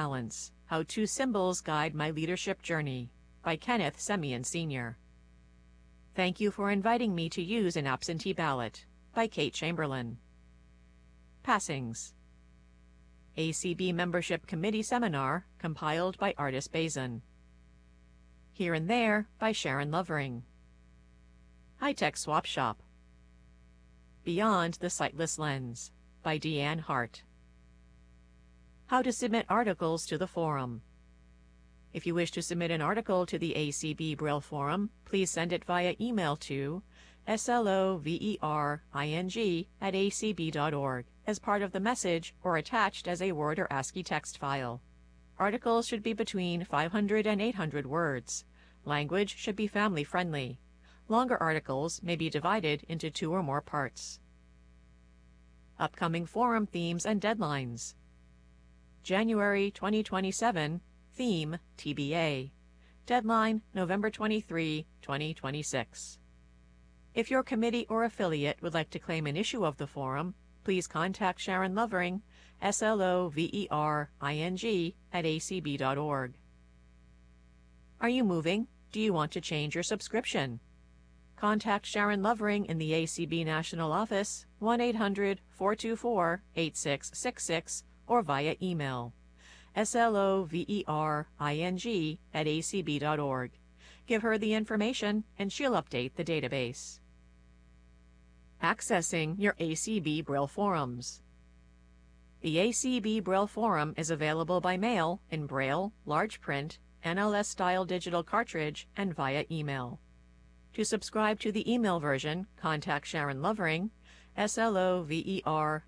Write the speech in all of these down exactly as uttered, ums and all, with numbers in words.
Balance, How Two Symbols Guide My Leadership Journey, by Kenneth Semien Senior Thank You for Inviting Me to Use an Absentee Ballot, by Kate Chamberlain. Passings. A C B Membership Committee Seminar, compiled by Artis Bazin. Here and There, by Sharon Lovering. High-Tech Swap Shop. Beyond the Sightless Lens, by Deanne Hart. How to submit articles to the forum. If you wish to submit an article to the A C B Braille Forum, please send it via email to slovering at a c b dot org as part of the message or attached as a Word or ASCII text file. Articles should be between five hundred and eight hundred words. Language should be family-friendly. Longer articles may be divided into two or more parts. Upcoming forum themes and deadlines. January twenty twenty-seven, theme T B A. Deadline November twenty-third, twenty twenty-six. If your committee or affiliate would like to claim an issue of the forum, please contact Sharon Lovering, slovering at a c b dot org. Are you moving? Do you want to change your subscription? Contact Sharon Lovering in the A C B National Office, one eight hundred, four two four, eight six six six, or via email, slovering at a c b dot org. Give her the information and she'll update the database. Accessing your A C B Braille forums. The A C B Braille Forum is available by mail in Braille, large print, N L S-style digital cartridge, and via email. To subscribe to the email version, contact Sharon Lovering, slovering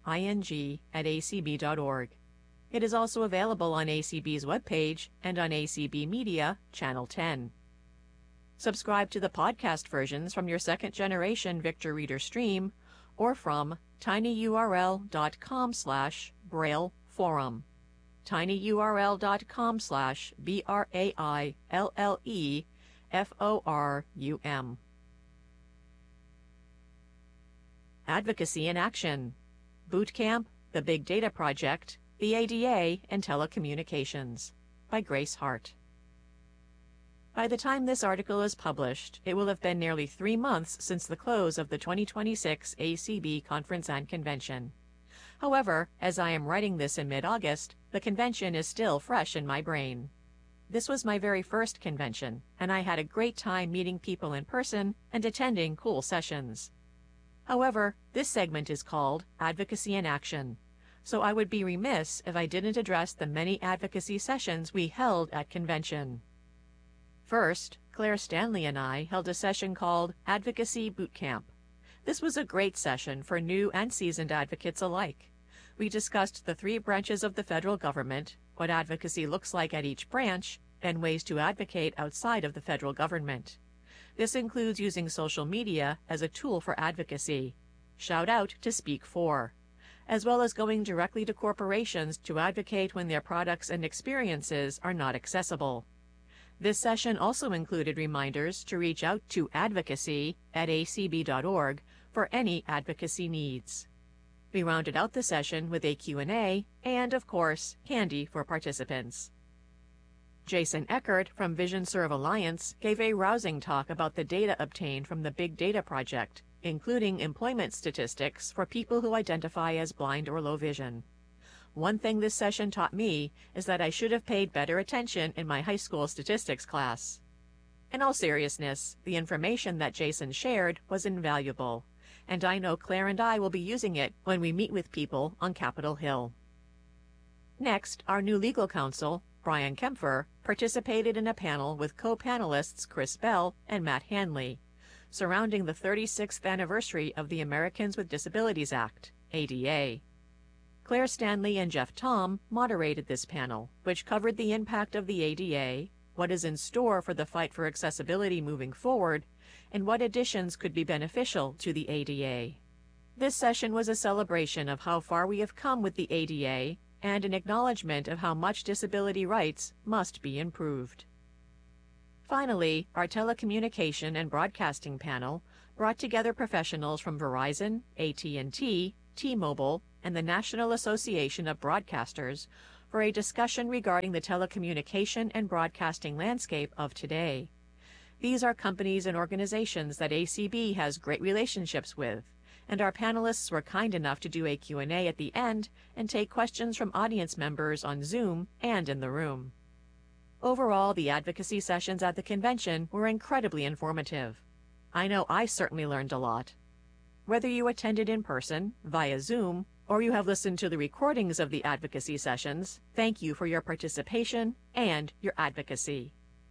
at a c b dot org. It is also available on A C B's webpage and on A C B Media, Channel ten. Subscribe to the podcast versions from your second-generation Victor Reader stream or from tinyurl.com slash Braille Forum. tinyurl.com slash B R A I L L E F O R U M. Advocacy in Action. Boot Camp, the Big Data Project, the A D A, and Telecommunications, by Grace Hart. By the time this article is published, it will have been nearly three months since the close of the twenty twenty-six A C B Conference and Convention. However, as I am writing this in mid-August, the convention is still fresh in my brain. This was my very first convention, and I had a great time meeting people in person and attending cool sessions. However, this segment is called Advocacy in Action, so I would be remiss if I didn't address the many advocacy sessions we held at convention. First, Claire Stanley and I held a session called Advocacy Boot Camp. This was a great session for new and seasoned advocates alike. We discussed the three branches of the federal government, what advocacy looks like at each branch, and ways to advocate outside of the federal government. This includes using social media as a tool for advocacy. Shout out to Speak For, as well as going directly to corporations to advocate when their products and experiences are not accessible. This session also included reminders to reach out to advocacy at a c b dot org for any advocacy needs. We rounded out the session with a Q and A and, of course, candy for participants. Jason Eckert from VisionServe Alliance gave a rousing talk about the data obtained from the Big Data Project, including employment statistics for people who identify as blind or low vision. One thing this session taught me is that I should have paid better attention in my high school statistics class. In all seriousness, the information that Jason shared was invaluable, and I know Claire and I will be using it when we meet with people on Capitol Hill. Next, our new legal counsel, Brian Kempfer, participated in a panel with co-panelists Chris Bell and Matt Hanley, surrounding the thirty-sixth anniversary of the Americans with Disabilities Act, A D A. Claire Stanley and Jeff Tom moderated this panel, which covered the impact of the A D A, what is in store for the fight for accessibility moving forward, and what additions could be beneficial to the A D A. This session was a celebration of how far we have come with the A D A and an acknowledgement of how much disability rights must be improved. Finally, our telecommunication and broadcasting panel brought together professionals from Verizon, A T and T, T-Mobile, and the National Association of Broadcasters for a discussion regarding the telecommunication and broadcasting landscape of today. These are companies and organizations that A C B has great relationships with, and our panelists were kind enough to do a Q and A at the end and take questions from audience members on Zoom and in the room. Overall, the advocacy sessions at the convention were incredibly informative. I know I certainly learned a lot. Whether you attended in person, via Zoom, or you have listened to the recordings of the advocacy sessions, thank you for your participation and your advocacy.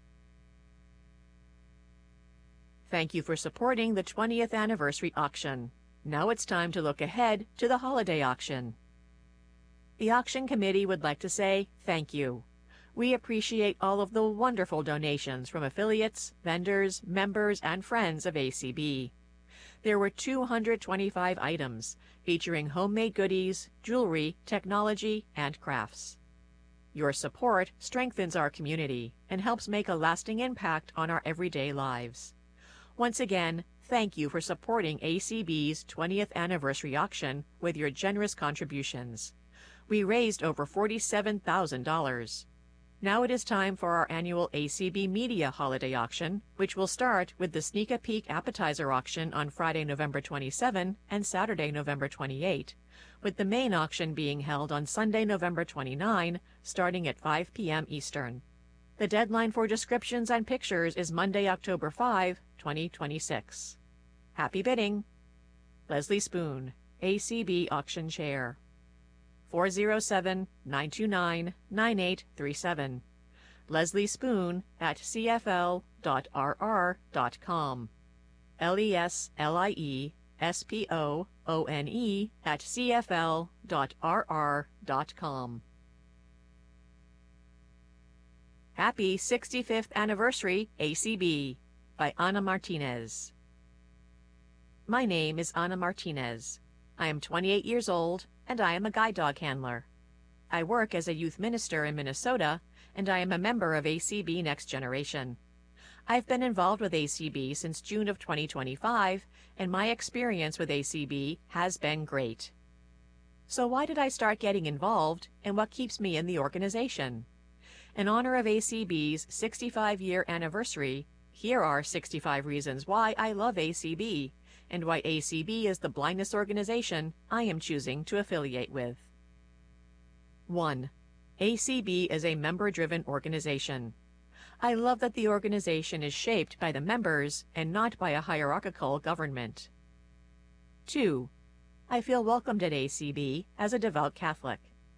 Thank you for supporting the twentieth anniversary auction. Now it's time to look ahead to the holiday auction. The auction committee would like to say thank you. We appreciate all of the wonderful donations from affiliates, vendors, members, and friends of A C B. There were two hundred twenty-five items, featuring homemade goodies, jewelry, technology, and crafts. Your support strengthens our community and helps make a lasting impact on our everyday lives. Once again, thank you for supporting A C B's twentieth anniversary auction with your generous contributions. We raised over forty-seven thousand dollars. Now it is time for our annual A C B Media Holiday Auction, which will start with the Sneak a Peek Appetizer Auction on Friday, November twenty-seventh and Saturday, November twenty-eighth, with the main auction being held on Sunday, November twenty-ninth, starting at five p m Eastern. The deadline for descriptions and pictures is Monday, October fifth, twenty twenty-six. Happy bidding! Leslie Spoon, A C B Auction Chair. four oh seven, nine two nine, nine eight three seven. Leslie Spoon at c f l dot r r dot com. L E S L I E S P O O N E at c f l dot r r dot com. Happy sixty-fifth Anniversary A C B by Ana Martinez. My name is Ana Martinez. I am twenty-eight years old, and I am a guide dog handler. I work as a youth minister in Minnesota, and I am a member of A C B Next Generation. I've been involved with A C B since June of twenty twenty-five, and my experience with A C B has been great. So why did I start getting involved, and what keeps me in the organization? In honor of A C B's sixty-five year anniversary, here are sixty-five reasons why I love A C B, and why A C B is the blindness organization I am choosing to affiliate with. one. A C B is a member-driven organization. I love that the organization is shaped by the members and not by a hierarchical government. two. I feel welcomed at A C B as a devout Catholic.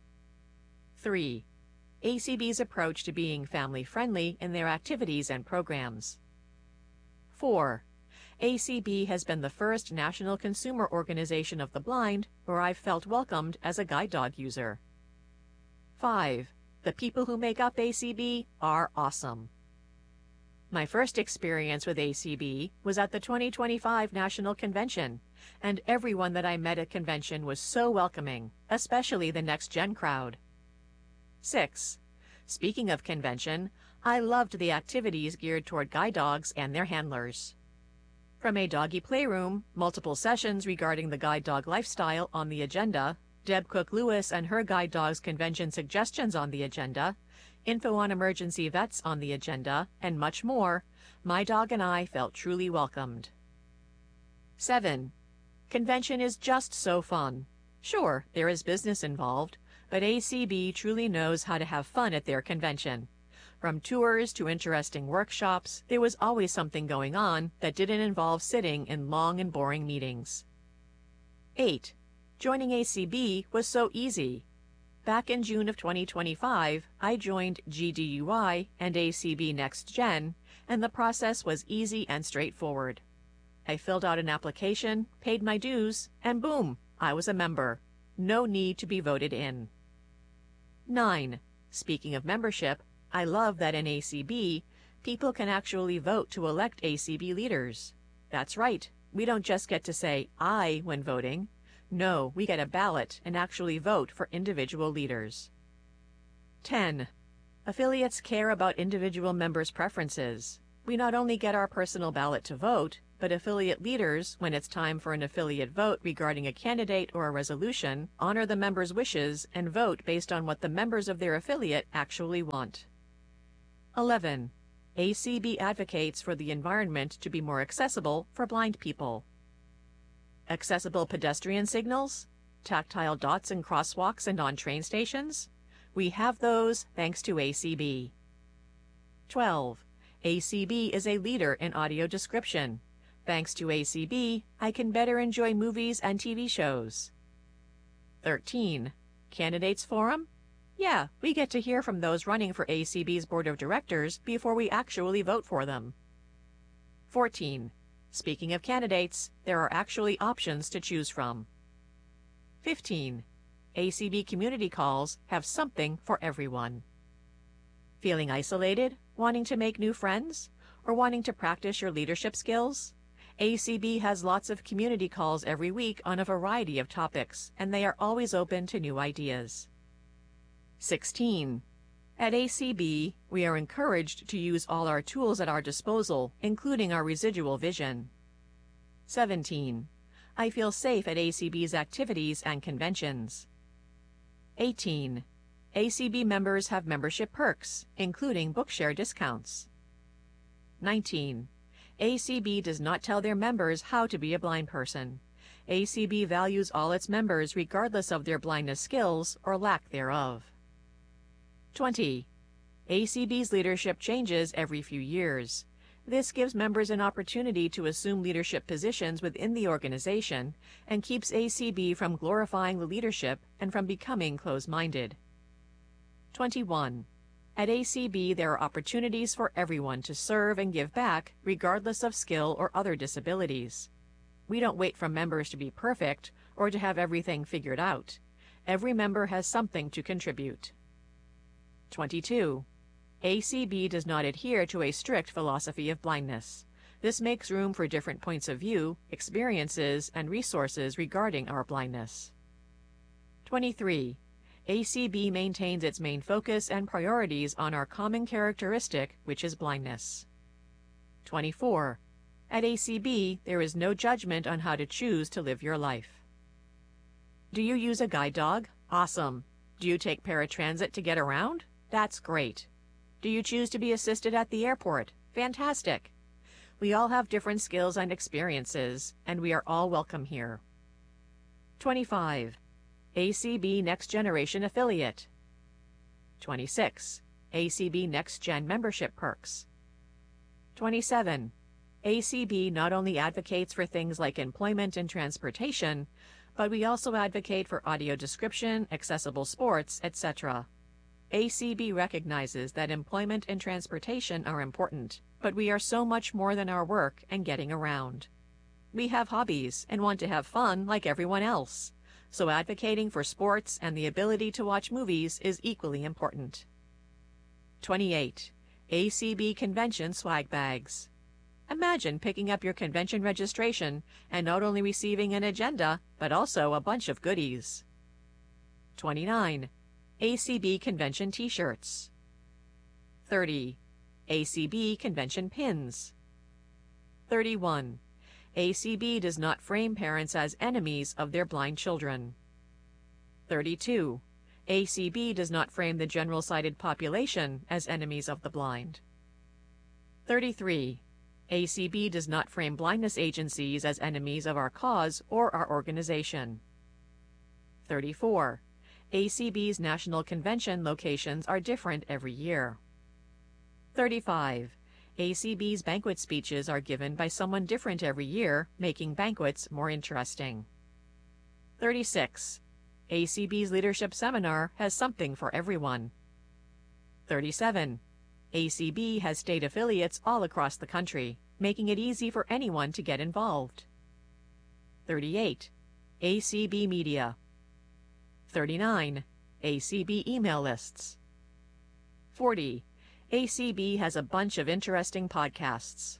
three. A C B's approach to being family-friendly in their activities and programs. four. A C B has been the first national consumer organization of the blind where I've felt welcomed as a guide dog user. five. The people who make up A C B are awesome. My first experience with A C B was at the twenty twenty-five National Convention, and everyone that I met at convention was so welcoming, especially the Next Gen crowd. six. Speaking of convention, I loved the activities geared toward guide dogs and their handlers. From a doggy playroom, multiple sessions regarding the guide dog lifestyle on the agenda, Deb Cook-Lewis and her guide dogs convention suggestions on the agenda, info on emergency vets on the agenda, and much more, my dog and I felt truly welcomed. seven. Convention is just so fun. Sure, there is business involved, but A C B truly knows how to have fun at their convention. From tours to interesting workshops, there was always something going on that didn't involve sitting in long and boring meetings. eight. Joining A C B was so easy. Back in June of twenty twenty-five, I joined G D U I and A C B Next Gen, and the process was easy and straightforward. I filled out an application, paid my dues, and boom, I was a member. No need to be voted in. nine. Speaking of membership, I love that in A C B, people can actually vote to elect A C B leaders. That's right, we don't just get to say "I" when voting. No, we get a ballot and actually vote for individual leaders. ten. Affiliates care about individual members' preferences. We not only get our personal ballot to vote, but affiliate leaders, when it's time for an affiliate vote regarding a candidate or a resolution, honor the members' wishes and vote based on what the members of their affiliate actually want. eleven. A C B advocates for the environment to be more accessible for blind people. Accessible pedestrian signals? Tactile dots in crosswalks and on train stations? We have those thanks to A C B. twelve. A C B is a leader in audio description. Thanks to A C B, I can better enjoy movies and T V shows. thirteen. Candidates Forum? Yeah, we get to hear from those running for A C B's board of directors before we actually vote for them. fourteen. Speaking of candidates, there are actually options to choose from. fifteen. A C B community calls have something for everyone. Feeling isolated? Wanting to make new friends? Or wanting to practice your leadership skills? A C B has lots of community calls every week on a variety of topics, and they are always open to new ideas. sixteen. At A C B, we are encouraged to use all our tools at our disposal, including our residual vision. seventeen. I feel safe at A C B's activities and conventions. eighteen. A C B members have membership perks, including Bookshare discounts. nineteen. A C B does not tell their members how to be a blind person. A C B values all its members regardless of their blindness skills or lack thereof. twenty. A C B's leadership changes every few years. This gives members an opportunity to assume leadership positions within the organization and keeps A C B from glorifying the leadership and from becoming close-minded. twenty-one. At A C B, there are opportunities for everyone to serve and give back, regardless of skill or other disabilities. We don't wait for members to be perfect or to have everything figured out. Every member has something to contribute. twenty-two. A C B does not adhere to a strict philosophy of blindness. This makes room for different points of view, experiences, and resources regarding our blindness. twenty-three. A C B maintains its main focus and priorities on our common characteristic, which is blindness. twenty-four. At A C B, there is no judgment on how to choose to live your life. Do you use a guide dog? Awesome. Do you take paratransit to get around? That's great. Do you choose to be assisted at the airport? Fantastic. We all have different skills and experiences, and we are all welcome here. twenty-five. A C B Next Generation Affiliate. twenty-six. A C B Next Gen Membership Perks. twenty-seven. A C B not only advocates for things like employment and transportation, but we also advocate for audio description, accessible sports, et cetera. A C B recognizes that employment and transportation are important, but we are so much more than our work and getting around. We have hobbies and want to have fun like everyone else, so advocating for sports and the ability to watch movies is equally important. twenty-eight. A C B Convention Swag Bags. Imagine picking up your convention registration and not only receiving an agenda, but also a bunch of goodies. twenty-nine. A C B Convention T-shirts. thirty. A C B Convention Pins. thirty-one. A C B does not frame parents as enemies of their blind children. thirty-two. A C B does not frame the general sighted population as enemies of the blind. thirty-three. A C B does not frame blindness agencies as enemies of our cause or our organization. thirty-four. A C B's national convention locations are different every year. thirty-five. A C B's banquet speeches are given by someone different every year, making banquets more interesting. thirty-six. A C B's leadership seminar has something for everyone. thirty-seven. A C B has state affiliates all across the country, making it easy for anyone to get involved. thirty-eight. A C B Media. thirty-nine. A C B email lists. forty. A C B has a bunch of interesting podcasts.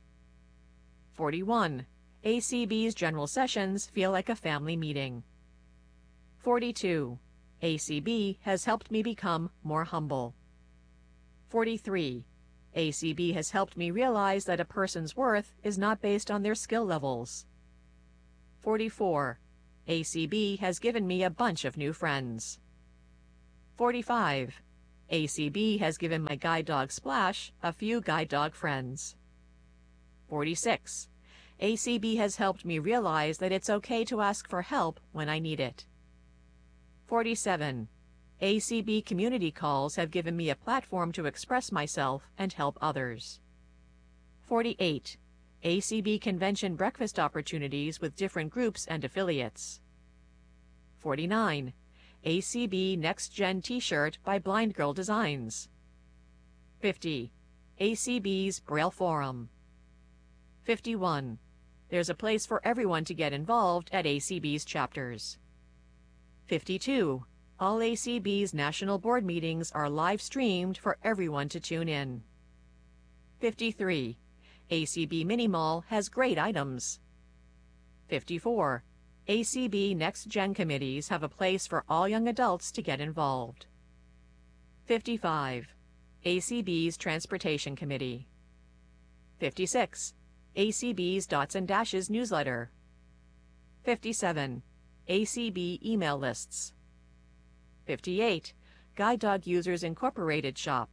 forty-one. A C B's general sessions feel like a family meeting. forty-two. A C B has helped me become more humble. forty-three. A C B has helped me realize that a person's worth is not based on their skill levels. forty-four. A C B has given me a bunch of new friends. forty-five. A C B has given my guide dog Splash a few guide dog friends. forty-six. A C B has helped me realize that it's okay to ask for help when I need it. forty-seven. A C B community calls have given me a platform to express myself and help others. forty-eight. A C B convention breakfast opportunities with different groups and affiliates. forty-nine. A C B Next Gen T-shirt by Blind Girl Designs. fifty. A C B's Braille Forum. fifty-one. There's a place for everyone to get involved at A C B's chapters. fifty-two. All A C B's national board meetings are live streamed for everyone to tune in. fifty-three. A C B Mini Mall has great items. fifty-four. A C B Next Gen committees have a place for all young adults to get involved. fifty-five. A C B's Transportation Committee. fifty-six. A C B's Dots and Dashes newsletter. fifty-seven. A C B email lists. fifty-eight. Guide Dog Users Incorporated shop.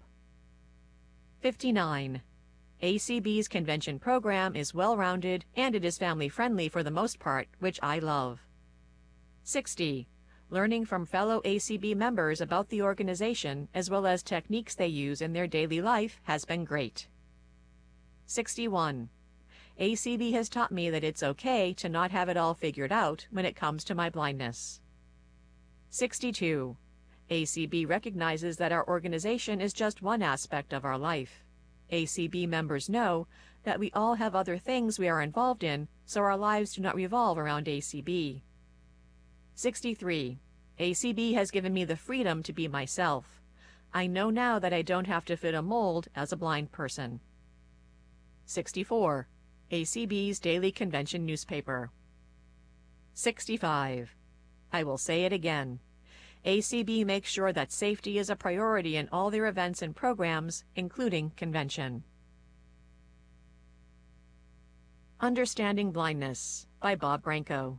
fifty-nine. A C B's convention program is well-rounded and it is family-friendly for the most part, which I love. sixty. Learning from fellow A C B members about the organization as well as techniques they use in their daily life has been great. sixty-one. A C B has taught me that it's okay to not have it all figured out when it comes to my blindness. sixty-two. A C B recognizes that our organization is just one aspect of our life. A C B members know that we all have other things we are involved in, so our lives do not revolve around A C B. sixty-three. A C B has given me the freedom to be myself. I know now that I don't have to fit a mold as a blind person. sixty-four. A C B's Daily Convention Newspaper. sixty-five. I will say it again. A C B makes sure that safety is a priority in all their events and programs, including convention. Understanding Blindness by Bob Branco.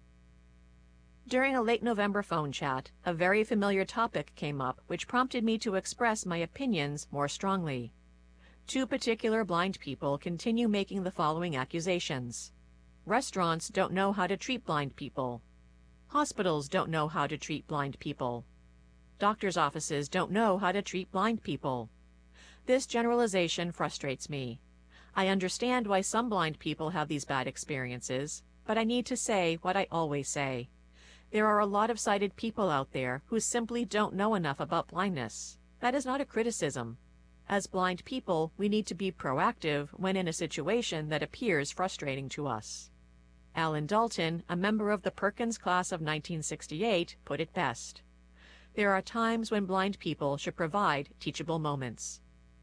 During a late November phone chat, a very familiar topic came up which prompted me to express my opinions more strongly. Two particular blind people continue making the following accusations. Restaurants don't know how to treat blind people. Hospitals don't know how to treat blind people. Doctors' offices don't know how to treat blind people. This generalization frustrates me. I understand why some blind people have these bad experiences, but I need to say what I always say. There are a lot of sighted people out there who simply don't know enough about blindness. That is not a criticism. As blind people, we need to be proactive when in a situation that appears frustrating to us. Alan Dalton, a member of the Perkins class of nineteen sixty-eight, put it best. There are times when blind people should provide teachable moments.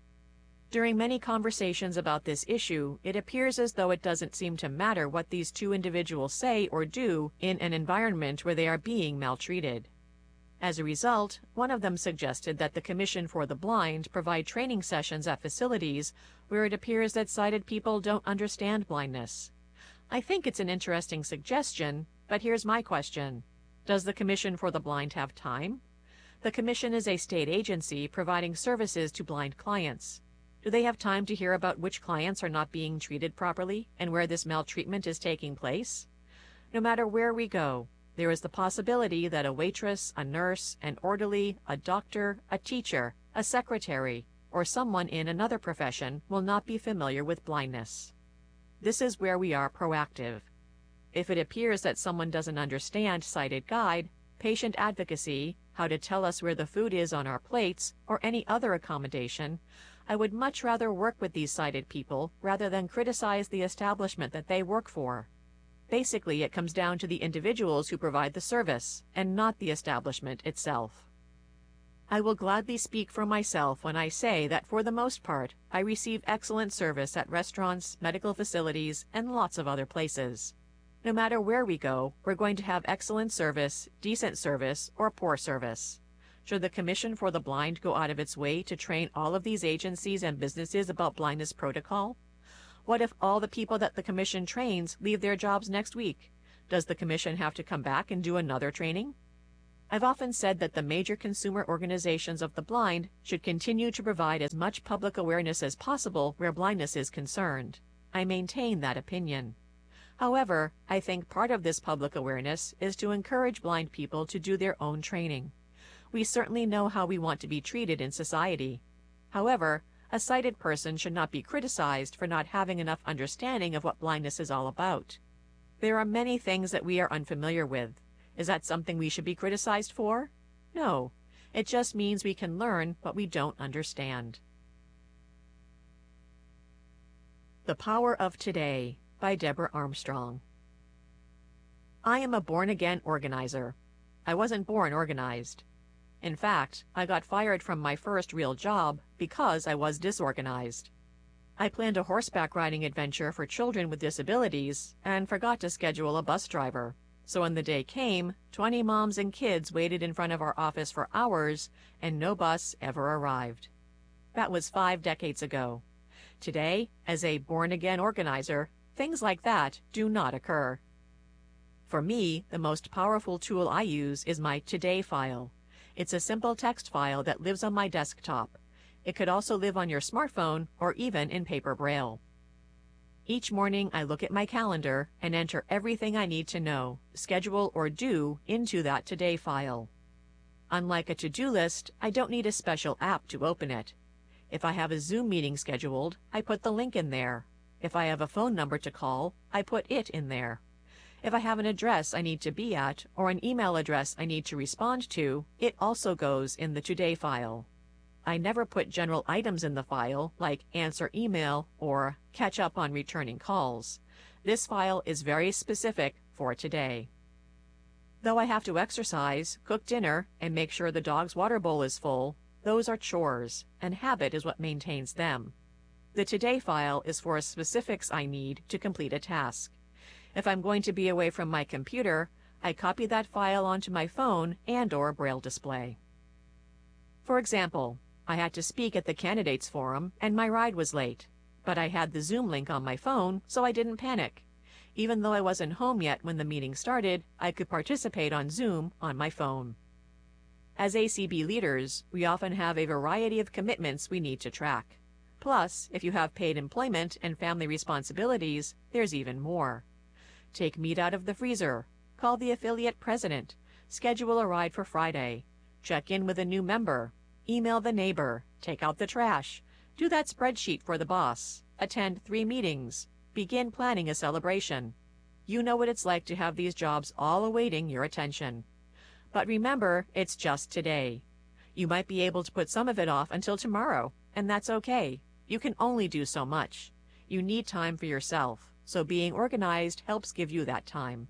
During many conversations about this issue, it appears as though it doesn't seem to matter what these two individuals say or do in an environment where they are being maltreated. As a result, one of them suggested that the Commission for the Blind provide training sessions at facilities where it appears that sighted people don't understand blindness. I think it's an interesting suggestion, but here's my question. Does the Commission for the Blind have time? The Commission is a state agency providing services to blind clients. Do they have time to hear about which clients are not being treated properly and where this maltreatment is taking place? No matter where we go, there is the possibility that a waitress, a nurse, an orderly, a doctor, a teacher, a secretary, or someone in another profession will not be familiar with blindness. This is where we are proactive. If it appears that someone doesn't understand sighted guide, patient advocacy, how to tell us where the food is on our plates, or any other accommodation, I would much rather work with these sighted people rather than criticize the establishment that they work for. Basically, it comes down to the individuals who provide the service, and not the establishment itself. I will gladly speak for myself when I say that for the most part, I receive excellent service at restaurants, medical facilities, and lots of other places. No matter where we go, we're going to have excellent service, decent service, or poor service. Should the Commission for the Blind go out of its way to train all of these agencies and businesses about blindness protocol? What if all the people that the Commission trains leave their jobs next week? Does the Commission have to come back and do another training? I've often said that the major consumer organizations of the blind should continue to provide as much public awareness as possible where blindness is concerned. I maintain that opinion. However, I think part of this public awareness is to encourage blind people to do their own training. We certainly know how we want to be treated in society. However, a sighted person should not be criticized for not having enough understanding of what blindness is all about. There are many things that we are unfamiliar with. Is that something we should be criticized for? No. It just means we can learn what we don't understand. The Power of Today by Deborah Armstrong. I am a born-again organizer. I wasn't born organized. In fact, I got fired from my first real job because I was disorganized. I planned a horseback riding adventure for children with disabilities and forgot to schedule a bus driver. So when the day came, twenty moms and kids waited in front of our office for hours and no bus ever arrived. That was five decades ago. Today, as a born-again organizer, things like that do not occur. For me, the most powerful tool I use is my Today file. It's a simple text file that lives on my desktop. It could also live on your smartphone or even in paper braille. Each morning I look at my calendar and enter everything I need to know, schedule or do into that Today file. Unlike a to-do list, I don't need a special app to open it. If I have a Zoom meeting scheduled, I put the link in there. If I have a phone number to call, I put it in there. If I have an address I need to be at or an email address I need to respond to, it also goes in the Today file. I never put general items in the file like answer email or catch up on returning calls. This file is very specific for today. Though I have to exercise, cook dinner, and make sure the dog's water bowl is full, those are chores, and habit is what maintains them. The Today file is for specifics I need to complete a task. If I'm going to be away from my computer, I copy that file onto my phone and or braille display. For example, I had to speak at the candidates forum and my ride was late, but I had the Zoom link on my phone, so I didn't panic. Even though I wasn't home yet when the meeting started, I could participate on Zoom on my phone. As A C B leaders, we often have a variety of commitments we need to track. Plus, if you have paid employment and family responsibilities, there's even more. Take meat out of the freezer, call the affiliate president, schedule a ride for Friday, check in with a new member, email the neighbor, take out the trash, do that spreadsheet for the boss, attend three meetings, begin planning a celebration. You know what it's like to have these jobs all awaiting your attention. But remember, it's just today. You might be able to put some of it off until tomorrow, and that's okay. You can only do so much. You need time for yourself, so being organized helps give you that time.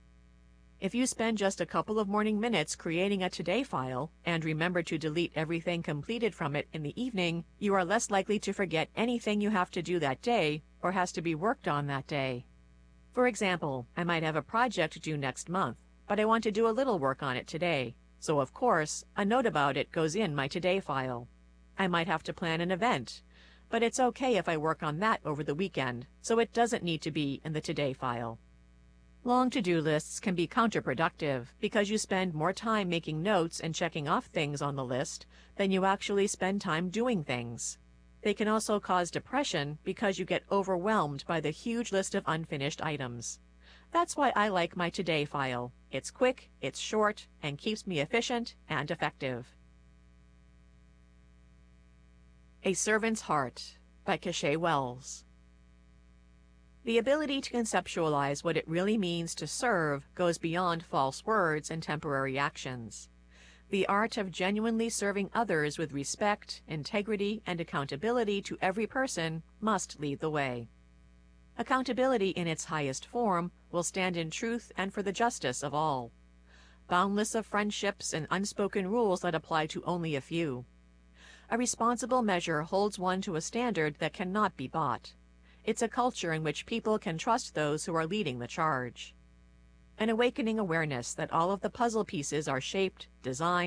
If you spend just a couple of morning minutes creating a Today file and remember to delete everything completed from it in the evening, you are less likely to forget anything you have to do that day or has to be worked on that day. For example, I might have a project due next month, but I want to do a little work on it today. So of course, a note about it goes in my Today file. I might have to plan an event, but it's okay if I work on that over the weekend, so it doesn't need to be in the Today file. Long to-do lists can be counterproductive because you spend more time making notes and checking off things on the list than you actually spend time doing things. They can also cause depression because you get overwhelmed by the huge list of unfinished items. That's why I like my Today file. It's quick, it's short, and keeps me efficient and effective. A Servant's Heart by Cache Wells. The ability to conceptualize what it really means to serve goes beyond false words and temporary actions. The art of genuinely serving others with respect, integrity, and accountability to every person must lead the way. Accountability in its highest form will stand in truth and for the justice of all. Boundless of friendships and unspoken rules that apply to only a few. A responsible measure holds one to a standard that cannot be bought. It's a culture in which people can trust those who are leading the charge. An awakening awareness that all of the puzzle pieces are shaped, designed,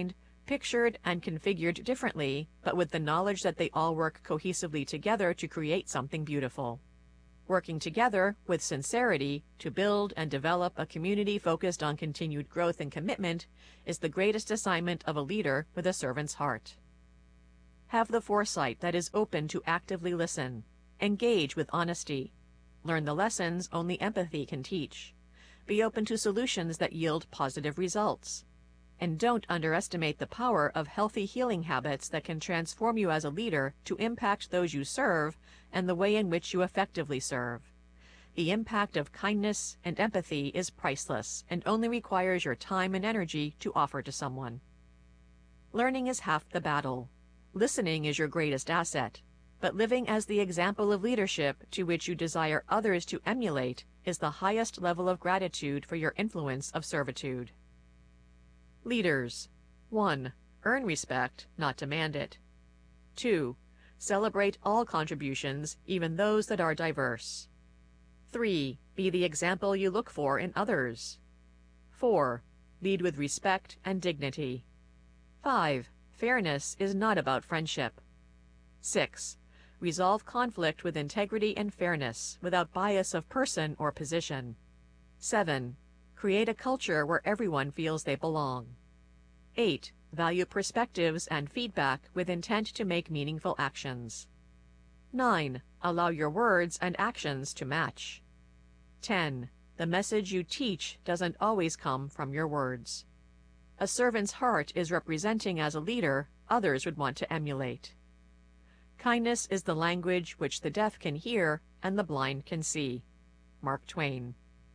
pictured and configured differently, but with the knowledge that they all work cohesively together to create something beautiful. Working together with sincerity to build and develop a community focused on continued growth and commitment is the greatest assignment of a leader with a servant's heart. Have the foresight that is open to actively listen, engage with honesty, learn the lessons only empathy can teach, be open to solutions that yield positive results, and don't underestimate the power of healthy healing habits that can transform you as a leader to impact those you serve and the way in which you effectively serve. The impact of kindness and empathy is priceless and only requires your time and energy to offer to someone. Learning is half the battle. Listening is your greatest asset, but living as the example of leadership to which you desire others to emulate is the highest level of gratitude for your influence of servitude. Leaders. one. Earn respect, not demand it. two. Celebrate all contributions, even those that are diverse. three. Be the example you look for in others. four. Lead with respect and dignity. five. Fairness is not about friendship. six. Resolve conflict with integrity and fairness, without bias of person or position. seven. Create a culture where everyone feels they belong. eight. Value perspectives and feedback with intent to make meaningful actions. nine. Allow your words and actions to match. ten. The message you teach doesn't always come from your words. A servant's heart is representing as a leader others would want to emulate. Kindness is the language which the deaf can hear and the blind can see. Mark Twain.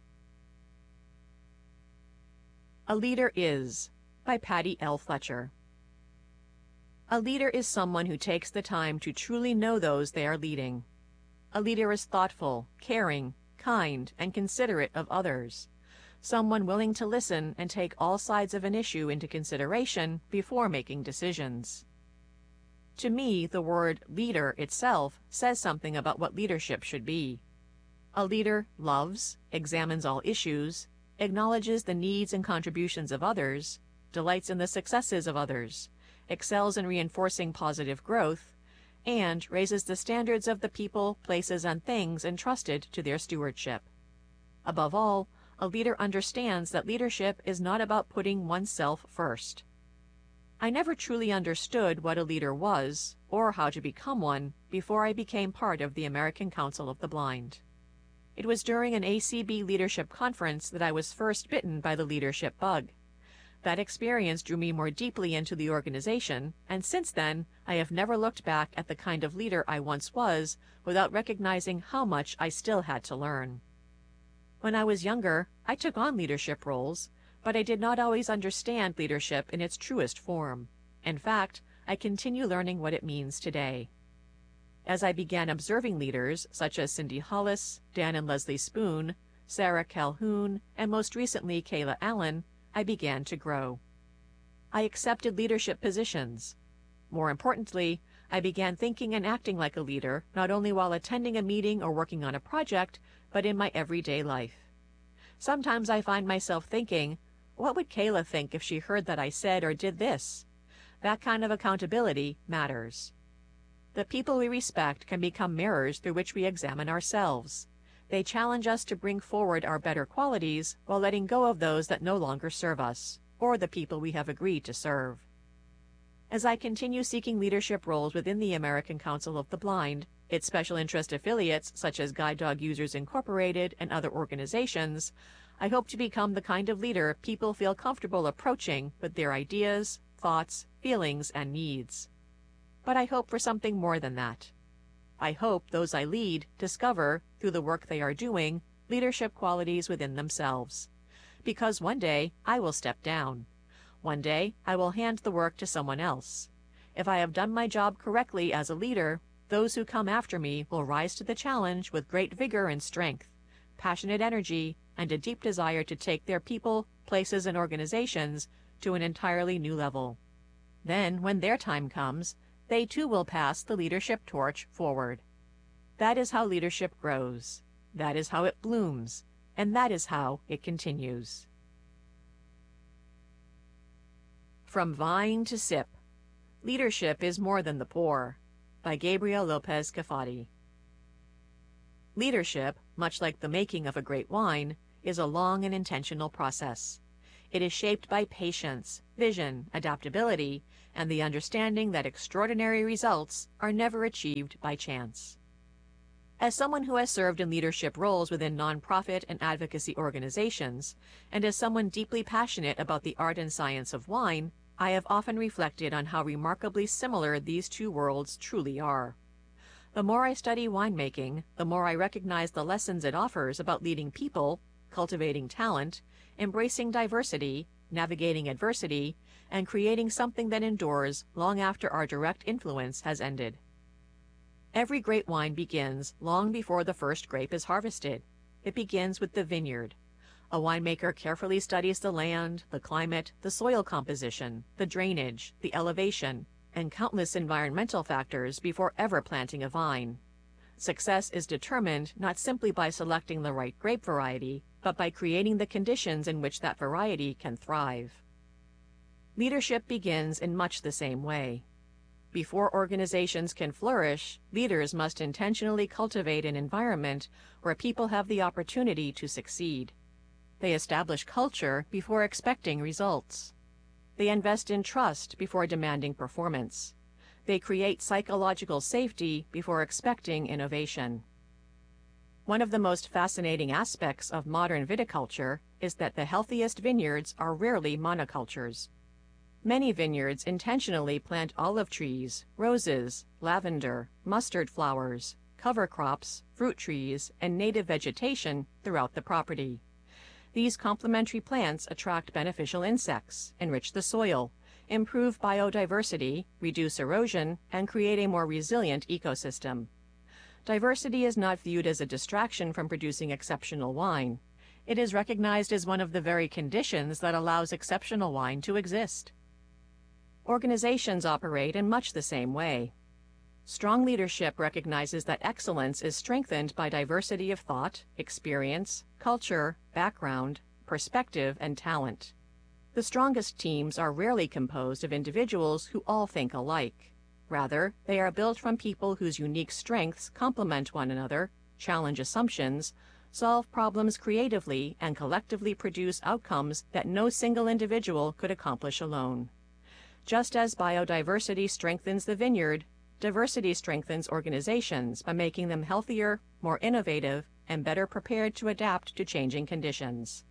A Leader Is, by Patty L. Fletcher. A leader is someone who takes the time to truly know those they are leading. A leader is thoughtful, caring, kind, and considerate of others. Someone willing to listen and take all sides of an issue into consideration before making decisions. To me, the word leader itself says something about what leadership should be. A leader loves, examines all issues, acknowledges the needs and contributions of others, delights in the successes of others, excels in reinforcing positive growth, and raises the standards of the people, places, and things entrusted to their stewardship. Above all, a leader understands that leadership is not about putting oneself first. I never truly understood what a leader was, or how to become one, before I became part of the American Council of the Blind. It was during an A C B leadership conference that I was first bitten by the leadership bug. That experience drew me more deeply into the organization, and since then, I have never looked back at the kind of leader I once was without recognizing how much I still had to learn. When I was younger, I took on leadership roles, but I did not always understand leadership in its truest form. In fact, I continue learning what it means today. As I began observing leaders such as Cindy Hollis, Dan and Leslie Spoon, Sarah Calhoun, and most recently Kayla Allen, I began to grow. I accepted leadership positions. More importantly, I began thinking and acting like a leader, not only while attending a meeting or working on a project, but in my everyday life. Sometimes I find myself thinking, what would Kayla think if she heard that I said or did this? That kind of accountability matters. The people we respect can become mirrors through which we examine ourselves. They challenge us to bring forward our better qualities while letting go of those that no longer serve us, or the people we have agreed to serve. As I continue seeking leadership roles within the American Council of the Blind, its special interest affiliates such as Guide Dog Users Incorporated and other organizations, I hope to become the kind of leader people feel comfortable approaching with their ideas, thoughts, feelings, and needs. But I hope for something more than that. I hope those I lead discover, through the work they are doing, leadership qualities within themselves. Because one day I will step down. One day I will hand the work to someone else. If I have done my job correctly as a leader, those who come after me will rise to the challenge with great vigor and strength, passionate energy, and a deep desire to take their people, places, and organizations to an entirely new level. Then, when their time comes, they too will pass the leadership torch forward. That is how leadership grows. That is how it blooms. And that is how it continues. From Vine to Sip, Leadership is More Than the Pour, by Gabriel Lopez Cafati. Leadership, much like the making of a great wine, is a long and intentional process. It is shaped by patience, vision, adaptability, and the understanding that extraordinary results are never achieved by chance. As someone who has served in leadership roles within nonprofit and advocacy organizations, and as someone deeply passionate about the art and science of wine, I have often reflected on how remarkably similar these two worlds truly are. The more I study winemaking, the more I recognize the lessons it offers about leading people, cultivating talent, embracing diversity, navigating adversity, and creating something that endures long after our direct influence has ended. Every great wine begins long before the first grape is harvested. It begins with the vineyard. A winemaker carefully studies the land, the climate, the soil composition, the drainage, the elevation, and countless environmental factors before ever planting a vine. Success is determined not simply by selecting the right grape variety, but by creating the conditions in which that variety can thrive. Leadership begins in much the same way. Before organizations can flourish, leaders must intentionally cultivate an environment where people have the opportunity to succeed. They establish culture before expecting results. They invest in trust before demanding performance. They create psychological safety before expecting innovation. One of the most fascinating aspects of modern viticulture is that the healthiest vineyards are rarely monocultures. Many vineyards intentionally plant olive trees, roses, lavender, mustard flowers, cover crops, fruit trees, and native vegetation throughout the property. These complementary plants attract beneficial insects, enrich the soil, improve biodiversity, reduce erosion, and create a more resilient ecosystem. Diversity is not viewed as a distraction from producing exceptional wine. It is recognized as one of the very conditions that allows exceptional wine to exist. Organizations operate in much the same way. Strong leadership recognizes that excellence is strengthened by diversity of thought, experience, culture, background, perspective, and talent. The strongest teams are rarely composed of individuals who all think alike. Rather, they are built from people whose unique strengths complement one another, challenge assumptions, solve problems creatively, and collectively produce outcomes that no single individual could accomplish alone. Just as biodiversity strengthens the vineyard, diversity strengthens organizations by making them healthier, more innovative, and better prepared to adapt to changing conditions.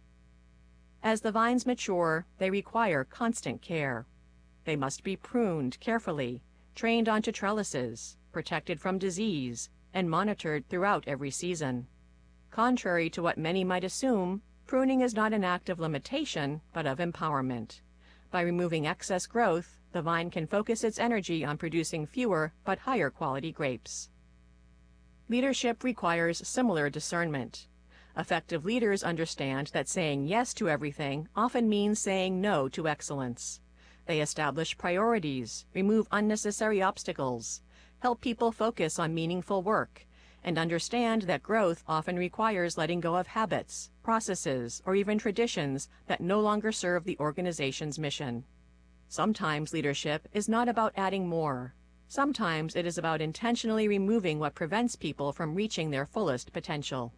As the vines mature, they require constant care. They must be pruned carefully, trained onto trellises, protected from disease, and monitored throughout every season. Contrary to what many might assume, pruning is not an act of limitation, but of empowerment. By removing excess growth, the vine can focus its energy on producing fewer but higher quality grapes. Leadership requires similar discernment. Effective leaders understand that saying yes to everything often means saying no to excellence. They establish priorities, remove unnecessary obstacles, help people focus on meaningful work, and understand that growth often requires letting go of habits, processes, or even traditions that no longer serve the organization's mission. Sometimes leadership is not about adding more. Sometimes it is about intentionally removing what prevents people from reaching their fullest potential.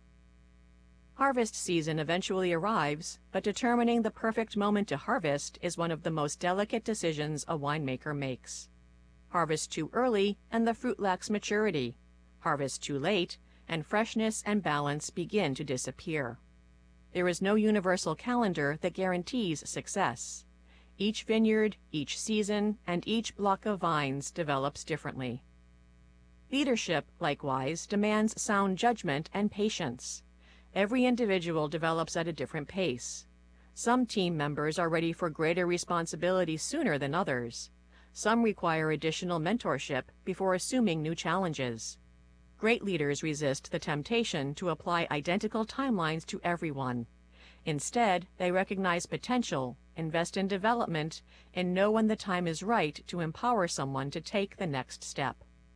Harvest season eventually arrives, but determining the perfect moment to harvest is one of the most delicate decisions a winemaker makes. Harvest too early, and the fruit lacks maturity. Harvest too late, and freshness and balance begin to disappear. There is no universal calendar that guarantees success. Each vineyard, each season, and each block of vines develops differently. Leadership, likewise, demands sound judgment and patience. Every individual develops at a different pace. Some team members are ready for greater responsibility sooner than others. Some require additional mentorship before assuming new challenges. Great leaders resist the temptation to apply identical timelines to everyone. Instead, they recognize potential, invest in development, and know when the time is right to empower someone to take the next step.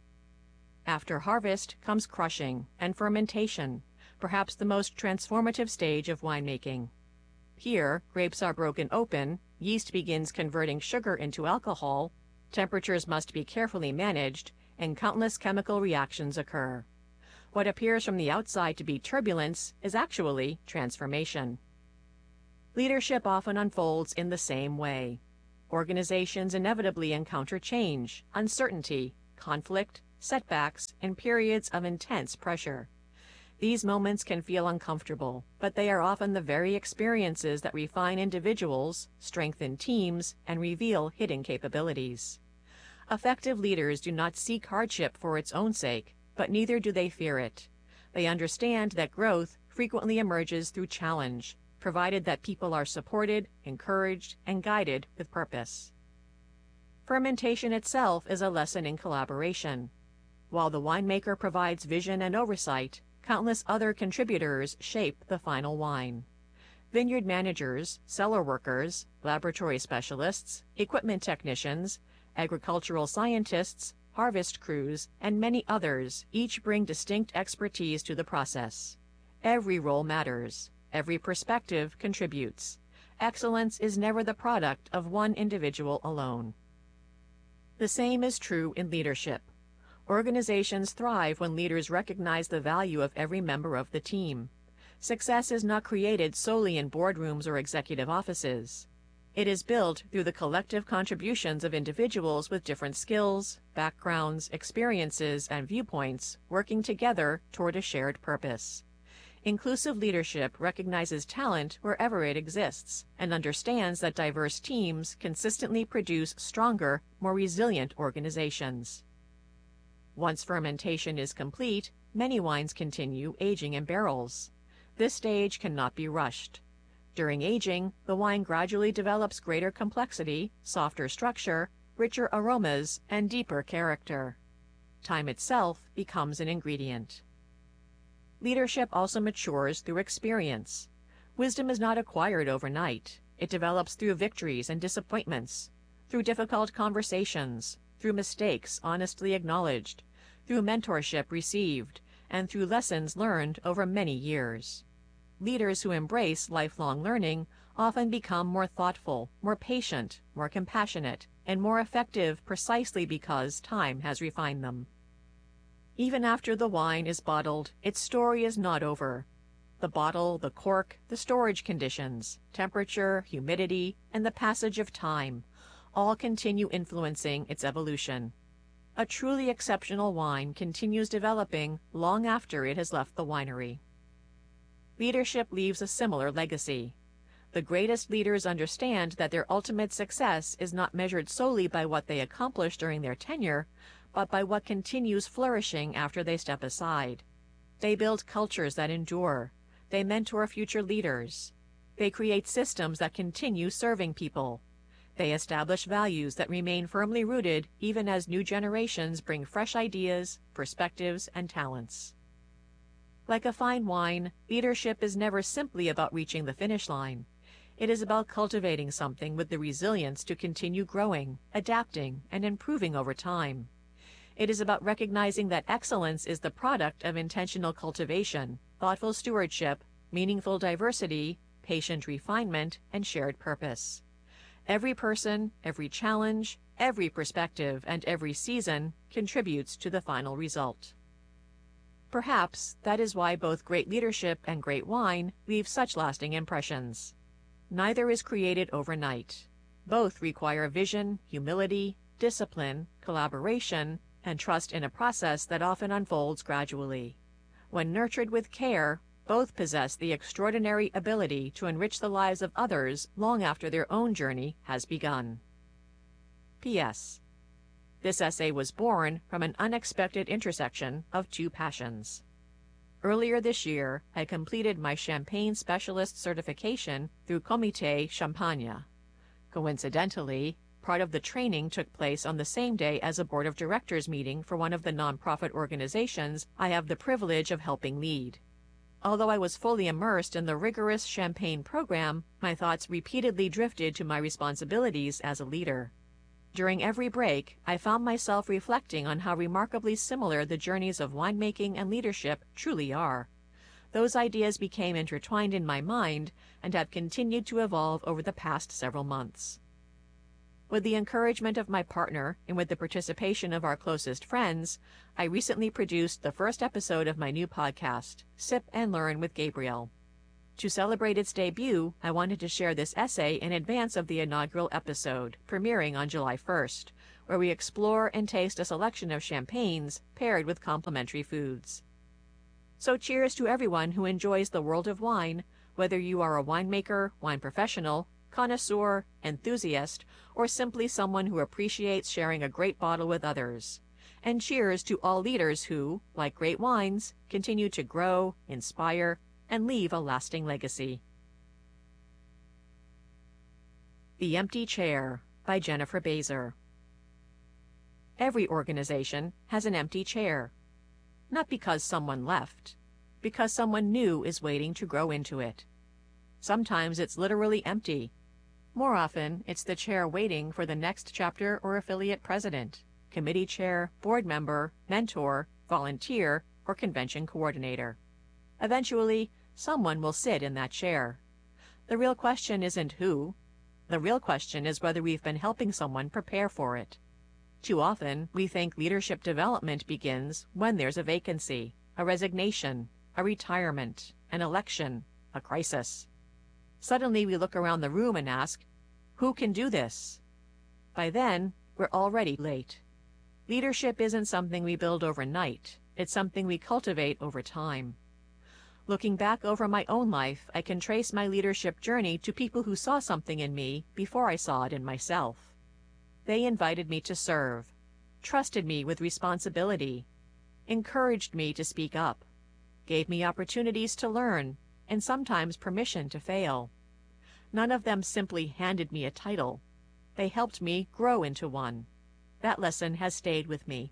After harvest comes crushing and fermentation, perhaps the most transformative stage of winemaking. Here, grapes are broken open, Yeast begins converting sugar into alcohol, temperatures must be carefully managed, and countless chemical reactions occur. What appears from the outside to be turbulence is actually transformation. Leadership often unfolds in the same way. Organizations inevitably encounter change, uncertainty, conflict, setbacks, and periods of intense pressure. These moments can feel uncomfortable, but they are often the very experiences that refine individuals, strengthen teams, and reveal hidden capabilities. Effective leaders do not seek hardship for its own sake, but neither do they fear it. They understand that growth frequently emerges through challenge, provided that people are supported, encouraged, and guided with purpose. Fermentation itself is a lesson in collaboration. While the winemaker provides vision and oversight, countless other contributors shape the final wine. Vineyard managers, cellar workers, laboratory specialists, equipment technicians, agricultural scientists, harvest crews, and many others each bring distinct expertise to the process. Every role matters. Every perspective contributes. Excellence is never the product of one individual alone. The same is true in leadership. Organizations thrive when leaders recognize the value of every member of the team. Success is not created solely in boardrooms or executive offices. It is built through the collective contributions of individuals with different skills, backgrounds, experiences, and viewpoints working together toward a shared purpose. Inclusive leadership recognizes talent wherever it exists and understands that diverse teams consistently produce stronger, more resilient organizations. Once fermentation is complete, many wines continue aging in barrels. This stage cannot be rushed. During aging, the wine gradually develops greater complexity, softer structure, richer aromas, and deeper character. Time itself becomes an ingredient. Leadership also matures through experience. Wisdom is not acquired overnight. It develops through victories and disappointments, through difficult conversations, through mistakes honestly acknowledged, through mentorship received, and through lessons learned over many years. Leaders who embrace lifelong learning often become more thoughtful, more patient, more compassionate, and more effective precisely because time has refined them. Even after the wine is bottled, its story is not over. The bottle, the cork, the storage conditions, temperature, humidity, and the passage of time all continue influencing its evolution. A truly exceptional wine continues developing long after it has left the winery. Leadership leaves a similar legacy. The greatest leaders understand that their ultimate success is not measured solely by what they accomplish during their tenure, but by what continues flourishing after they step aside. They build cultures that endure. They mentor future leaders. They create systems that continue serving people. They establish values that remain firmly rooted even as new generations bring fresh ideas, perspectives, and talents. Like a fine wine, leadership is never simply about reaching the finish line. It is about cultivating something with the resilience to continue growing, adapting, and improving over time. It is about recognizing that excellence is the product of intentional cultivation, thoughtful stewardship, meaningful diversity, patient refinement, and shared purpose. Every person, every challenge, every perspective, and every season contributes to the final result. Perhaps that is why both great leadership and great wine leave such lasting impressions. Neither is created overnight. Both require vision, humility, discipline, collaboration, and trust in a process that often unfolds gradually. When nurtured with care, both possess the extraordinary ability to enrich the lives of others long after their own journey has begun. P S. This essay was born from an unexpected intersection of two passions. Earlier this year, I completed my Champagne Specialist certification through Comité Champagne. Coincidentally, part of the training took place on the same day as a board of directors meeting for one of the nonprofit organizations I have the privilege of helping lead. Although I was fully immersed in the rigorous Champagne program, my thoughts repeatedly drifted to my responsibilities as a leader. During every break, I found myself reflecting on how remarkably similar the journeys of winemaking and leadership truly are. Those ideas became intertwined in my mind and have continued to evolve over the past several months. With the encouragement of my partner and with the participation of our closest friends, I recently produced the first episode of my new podcast, Sip and Learn with Gabrielle. To celebrate its debut, I wanted to share this essay in advance of the inaugural episode, premiering on July first, where we explore and taste a selection of champagnes paired with complementary foods. So cheers to everyone who enjoys the world of wine, whether you are a winemaker, wine professional, connoisseur, enthusiast, or simply someone who appreciates sharing a great bottle with others. And cheers to all leaders who, like great wines, continue to grow, inspire, and leave a lasting legacy. The Empty Chair by Jennifer Bazer. Every organization has an empty chair. Not because someone left, because someone new is waiting to grow into it. Sometimes it's literally empty. More often, it's the chair waiting for the next chapter or affiliate president, committee chair, board member, mentor, volunteer, or convention coordinator. Eventually, someone will sit in that chair. The real question isn't who. The real question is whether we've been helping someone prepare for it. Too often, we think leadership development begins when there's a vacancy, a resignation, a retirement, an election, a crisis. Suddenly we look around the room and ask, who can do this? By then, we're already late. Leadership isn't something we build overnight. It's something we cultivate over time. Looking back over my own life, I can trace my leadership journey to people who saw something in me before I saw it in myself. They invited me to serve, trusted me with responsibility, encouraged me to speak up, gave me opportunities to learn, and sometimes permission to fail. None of them simply handed me a title. They helped me grow into one. That lesson has stayed with me.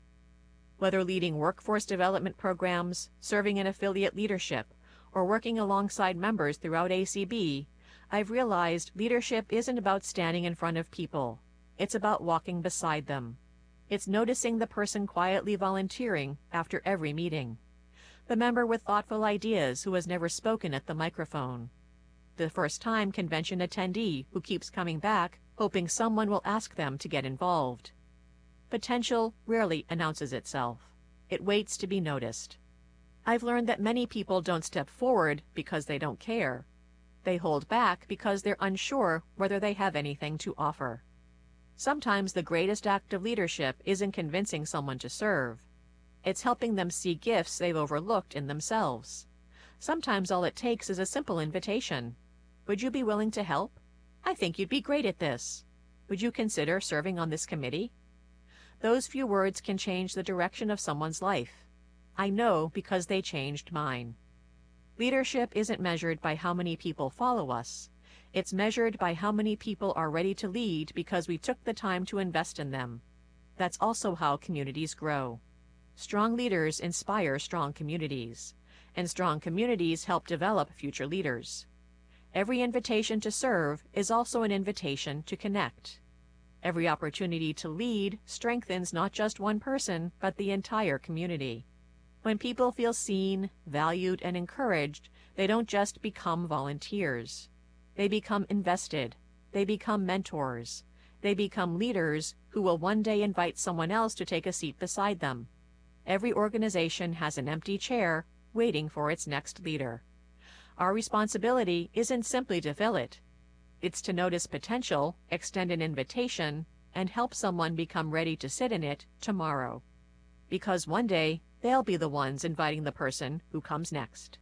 Whether leading workforce development programs, serving in affiliate leadership, or working alongside members throughout A C B, I've realized leadership isn't about standing in front of people. It's about walking beside them. It's noticing the person quietly volunteering after every meeting, the member with thoughtful ideas who has never spoken at the microphone, the first-time convention attendee who keeps coming back, hoping someone will ask them to get involved. Potential rarely announces itself. It waits to be noticed. I've learned that many people don't step forward because they don't care. They hold back because they're unsure whether they have anything to offer. Sometimes the greatest act of leadership isn't convincing someone to serve. It's helping them see gifts they've overlooked in themselves. Sometimes all it takes is a simple invitation. Would you be willing to help? I think you'd be great at this. Would you consider serving on this committee? Those few words can change the direction of someone's life. I know because they changed mine. Leadership isn't measured by how many people follow us. It's measured by how many people are ready to lead because we took the time to invest in them. That's also how communities grow. Strong leaders inspire strong communities, and strong communities help develop future leaders. Every invitation to serve is also an invitation to connect. Every opportunity to lead strengthens not just one person, but the entire community. When people feel seen, valued, and encouraged, they don't just become volunteers. They become invested. They become mentors. They become leaders who will one day invite someone else to take a seat beside them. Every organization has an empty chair waiting for its next leader. Our responsibility isn't simply to fill it. It's to notice potential, extend an invitation, and help someone become ready to sit in it tomorrow. Because one day, they'll be the ones inviting the person who comes next.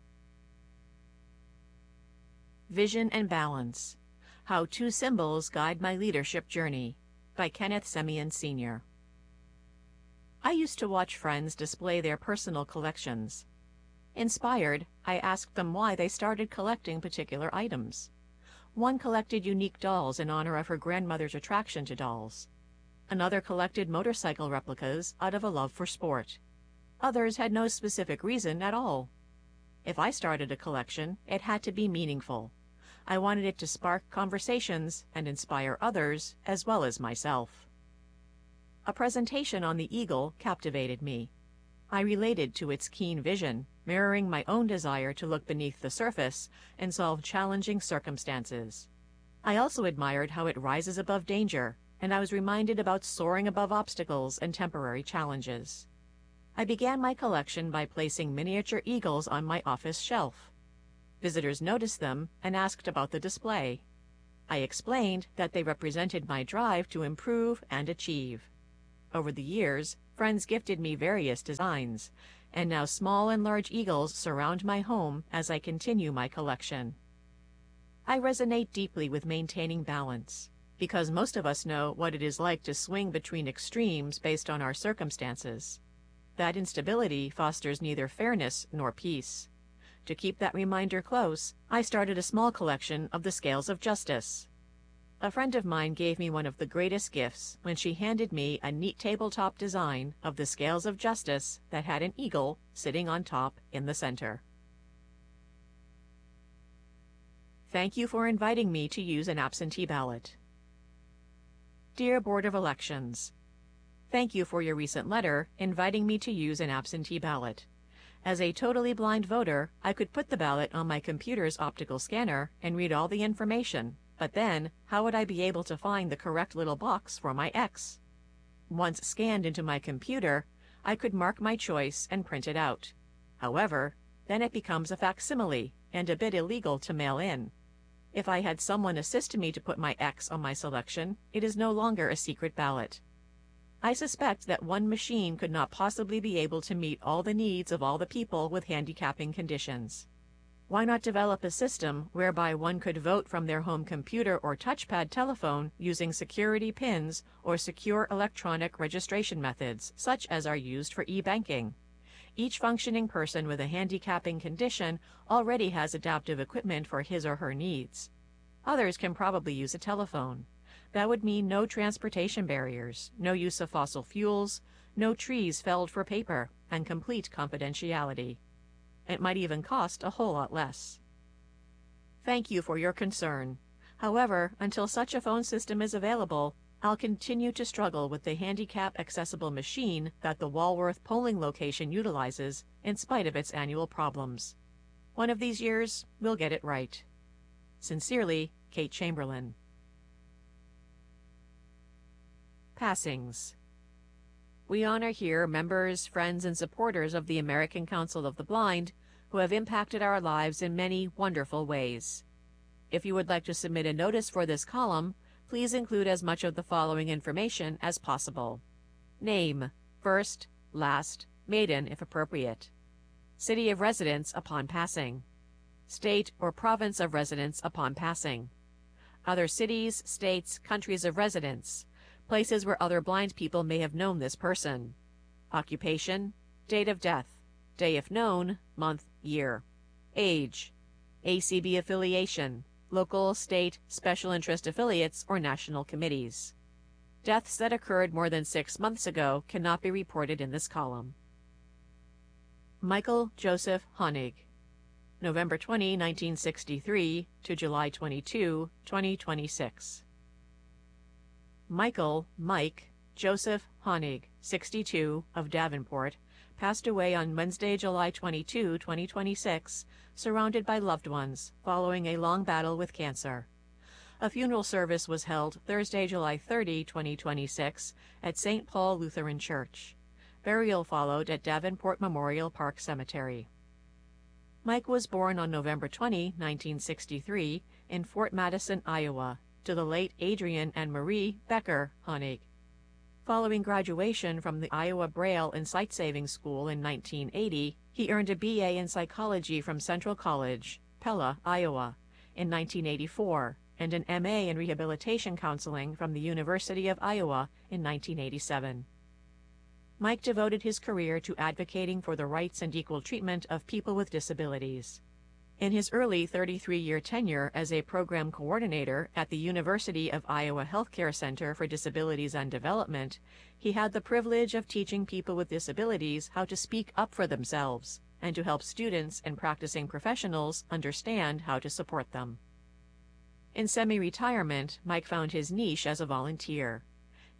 Vision and Balance: How Two Symbols Guide My Leadership Journey by Kenneth Semien Senior I used to watch friends display their personal collections. Inspired, I asked them why they started collecting particular items. One collected unique dolls in honor of her grandmother's attraction to dolls. Another collected motorcycle replicas out of a love for sport. Others had no specific reason at all. If I started a collection, it had to be meaningful. I wanted it to spark conversations and inspire others as well as myself. A presentation on the eagle captivated me. I related to its keen vision, mirroring my own desire to look beneath the surface and solve challenging circumstances. I also admired how it rises above danger, and I was reminded about soaring above obstacles and temporary challenges. I began my collection by placing miniature eagles on my office shelf. Visitors noticed them and asked about the display. I explained that they represented my drive to improve and achieve. Over the years, friends gifted me various designs, and now small and large eagles surround my home as I continue my collection. I resonate deeply with maintaining balance, because most of us know what it is like to swing between extremes based on our circumstances. That instability fosters neither fairness nor peace. To keep that reminder close, I started a small collection of the Scales of Justice. A friend of mine gave me one of the greatest gifts when she handed me a neat tabletop design of the Scales of Justice that had an eagle sitting on top in the center. Thank you for inviting me to use an absentee ballot. Dear Board of Elections, thank you for your recent letter inviting me to use an absentee ballot. As a totally blind voter, I could put the ballot on my computer's optical scanner and read all the information, but then how would I be able to find the correct little box for my X? Once scanned into my computer, I could mark my choice and print it out. However, then it becomes a facsimile and a bit illegal to mail in. If I had someone assist me to put my X on my selection, it is no longer a secret ballot. I suspect that one machine could not possibly be able to meet all the needs of all the people with handicapping conditions. Why not develop a system whereby one could vote from their home computer or touchpad telephone using security pins or secure electronic registration methods, such as are used for e-banking? Each functioning person with a handicapping condition already has adaptive equipment for his or her needs. Others can probably use a telephone. That would mean no transportation barriers, no use of fossil fuels, no trees felled for paper, and complete confidentiality. It might even cost a whole lot less. Thank you for your concern. However, until such a phone system is available, I'll continue to struggle with the handicap-accessible machine that the Walworth polling location utilizes in spite of its annual problems. One of these years, we'll get it right. Sincerely, Kate Chamberlain. Passings. We honor here members, friends, and supporters of the American Council of the Blind who have impacted our lives in many wonderful ways. If you would like to submit a notice for this column, please include as much of the following information as possible. Name, first, last, maiden if appropriate. City of residence upon passing. State or province of residence upon passing. Other cities, states, countries of residence. Places where other blind people may have known this person. Occupation, date of death, day if known, month, year. Age, A C B affiliation, local, state, special interest affiliates, or national committees. Deaths that occurred more than six months ago cannot be reported in this column. Michael Joseph Honig, November twentieth, nineteen sixty-three to July twenty-second, twenty twenty-six. Michael, Mike, Joseph Honig, sixty-two, of Davenport, passed away on Wednesday, July twenty-second, twenty twenty-six, surrounded by loved ones, following a long battle with cancer. A funeral service was held Thursday, July thirtieth, twenty twenty-six, at Saint Paul Lutheran Church. Burial followed at Davenport Memorial Park Cemetery. Mike was born on November twentieth, nineteen sixty-three, in Fort Madison, Iowa, to the late Adrian and Marie Becker Honig. Following graduation from the Iowa Braille and Sight Saving School in nineteen eighty, he earned a B A in psychology from Central College, Pella, Iowa, in nineteen eighty-four, and an M A in rehabilitation counseling from the University of Iowa in nineteen eighty-seven. Mike devoted his career to advocating for the rights and equal treatment of people with disabilities. In his early thirty-three-year tenure as a program coordinator at the University of Iowa Healthcare Center for Disabilities and Development, he had the privilege of teaching people with disabilities how to speak up for themselves and to help students and practicing professionals understand how to support them. In semi-retirement, Mike found his niche as a volunteer.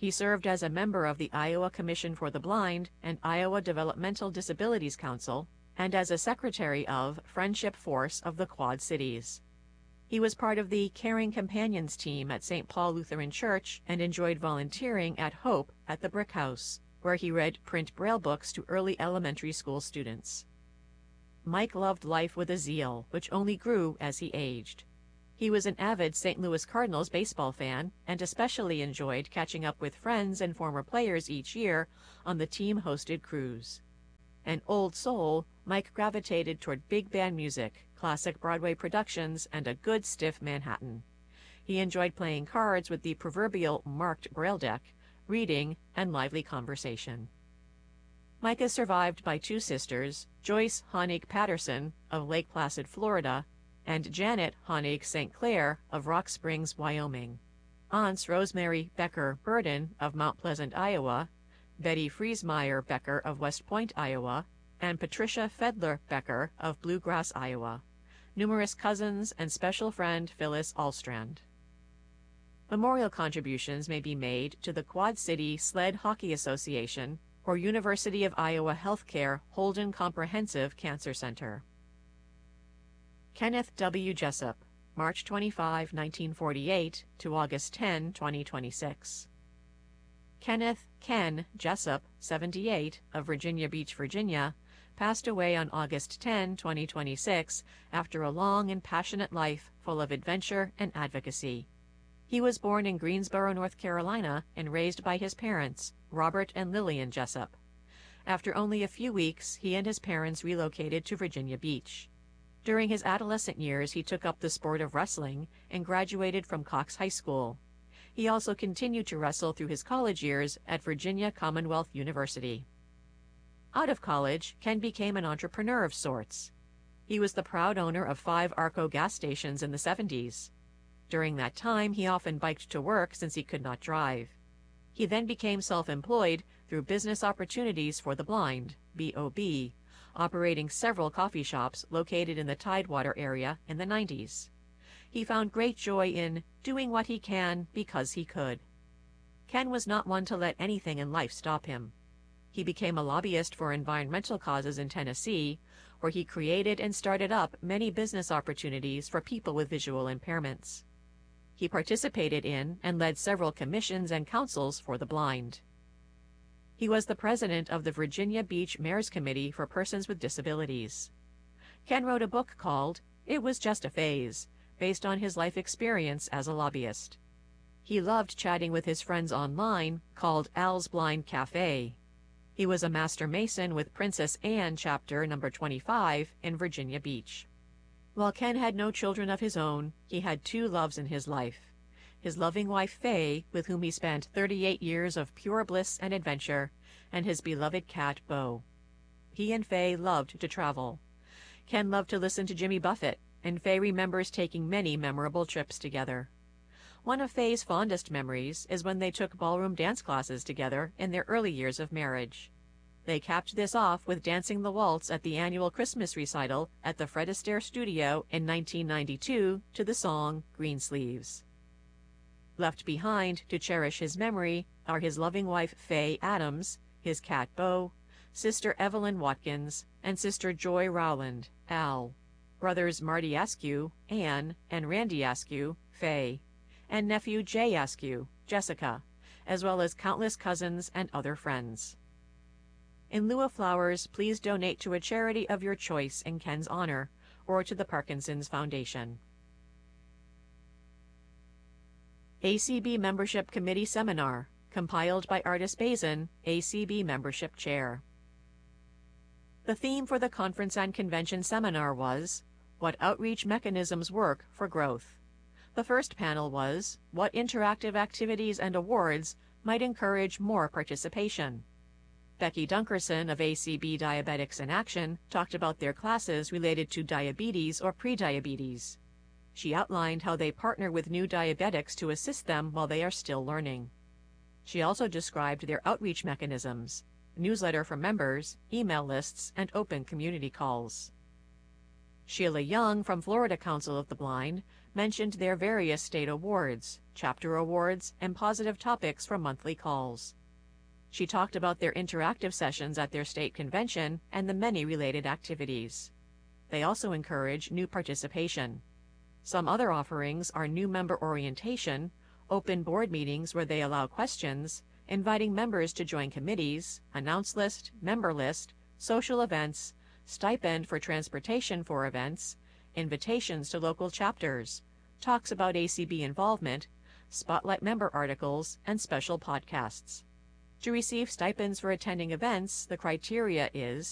He served as a member of the Iowa Commission for the Blind and Iowa Developmental Disabilities Council, and as a secretary of Friendship Force of the Quad Cities. He was part of the Caring Companions team at Saint Paul Lutheran Church and enjoyed volunteering at Hope at the Brick House, where he read print Braille books to early elementary school students. Mike loved life with a zeal which only grew as he aged. He was an avid Saint Louis Cardinals baseball fan and especially enjoyed catching up with friends and former players each year on the team-hosted cruise. An old soul, Mike gravitated toward big band music, classic Broadway productions, and a good stiff Manhattan. He enjoyed playing cards with the proverbial marked Braille deck, reading, and lively conversation. Mike is survived by two sisters, Joyce Honig Patterson of Lake Placid, Florida, and Janet Honig Saint Clair of Rock Springs, Wyoming. Aunts Rosemary Becker Burden of Mount Pleasant, Iowa, Betty Friesmeyer Becker of West Point, Iowa, and Patricia Fedler Becker of Bluegrass, Iowa. Numerous cousins and special friend Phyllis Allstrand. Memorial contributions may be made to the Quad City Sled Hockey Association or University of Iowa Healthcare Holden Comprehensive Cancer Center. Kenneth W. Jessup, March twenty-fifth, nineteen forty-eight to August tenth, twenty twenty-six. Kenneth Ken Jessup, seventy-eight, of Virginia Beach, Virginia, passed away on August tenth, twenty twenty-six, after a long and passionate life full of adventure and advocacy. He was born in Greensboro, North Carolina, and raised by his parents, Robert and Lillian Jessup. After only a few weeks, he and his parents relocated to Virginia Beach. During his adolescent years, he took up the sport of wrestling and graduated from Cox High School. He also continued to wrestle through his college years at Virginia Commonwealth University. Out of college, Ken became an entrepreneur of sorts. He was the proud owner of five Arco gas stations in the seventies. During that time, he often biked to work since he could not drive. He then became self-employed through Business Opportunities for the Blind, B O B, operating several coffee shops located in the Tidewater area in the nineties. He found great joy in doing what he can because he could. Ken was not one to let anything in life stop him. He became a lobbyist for environmental causes in Tennessee, where he created and started up many business opportunities for people with visual impairments. He participated in and led several commissions and councils for the blind. He was the president of the Virginia Beach Mayor's Committee for Persons with Disabilities. Ken wrote a book called It Was Just a Phase, based on his life experience as a lobbyist. He loved chatting with his friends online, called Al's Blind Cafe. He was a master mason with Princess Anne Chapter number twenty-five in Virginia Beach. While Ken had no children of his own, he had two loves in his life. His loving wife Faye, with whom he spent thirty-eight years of pure bliss and adventure, and his beloved cat Bo. He and Faye loved to travel. Ken loved to listen to Jimmy Buffett, and Faye remembers taking many memorable trips together. One of Faye's fondest memories is when they took ballroom dance classes together in their early years of marriage. They capped this off with dancing the waltz at the annual Christmas recital at the Fred Astaire Studio in nineteen ninety-two to the song Green Sleeves. Left behind to cherish his memory are his loving wife Faye Adams, his cat Bo, sister Evelyn Watkins, and sister Joy Rowland, Al, brothers Marty Askew, Anne, and Randy Askew, Faye, and nephew Jay Askew, Jessica, as well as countless cousins and other friends. In lieu of flowers, please donate to a charity of your choice in Ken's honor, or to the Parkinson's Foundation. A C B Membership Committee Seminar, compiled by Artis Bazin, A C B Membership Chair. The theme for the Conference and Convention Seminar was, What Outreach Mechanisms Work for Growth. The first panel was, What interactive activities and awards might encourage more participation? Becky Dunkerson of A C B Diabetics in Action talked about their classes related to diabetes or prediabetes. She outlined how they partner with new diabetics to assist them while they are still learning. She also described their outreach mechanisms, newsletter for members, email lists, and open community calls. Sheila Young from Florida Council of the Blind mentioned their various state awards, chapter awards, and positive topics from monthly calls. She talked about their interactive sessions at their state convention and the many related activities. They also encourage new participation. Some other offerings are new member orientation, open board meetings where they allow questions, inviting members to join committees, announce list, member list, social events, stipend for transportation for events, invitations to local chapters, talks about A C B involvement, spotlight member articles, and special podcasts. To receive stipends for attending events, the criteria is